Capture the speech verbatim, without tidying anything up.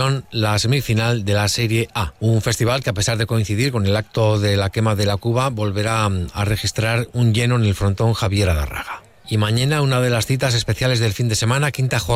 León la semifinal de la Serie A. Un festival que, a pesar de coincidir con el acto de la quema de la Cuba, volverá a registrar un lleno en el frontón Javier Adarraga. Y mañana, una de las citas especiales del fin de semana, quinta jornada